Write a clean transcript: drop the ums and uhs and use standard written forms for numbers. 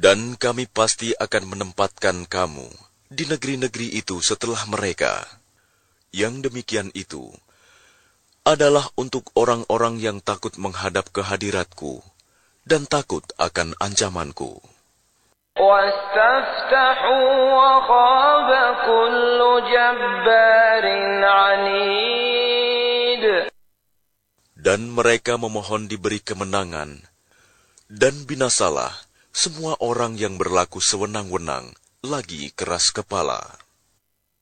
Dan kami pasti akan menempatkan kamu di negeri-negeri itu setelah mereka. Yang demikian itu adalah untuk orang-orang yang takut menghadap kehadiratku dan takut akan ancamanku. وَاسْتَفْتَحُوا وَخَابَ كُلُّ جَبَّارٍ عَنِيدٍ. Dan mereka memohon diberi kemenangan, dan binasalah semua orang yang berlaku sewenang-wenang lagi keras kepala.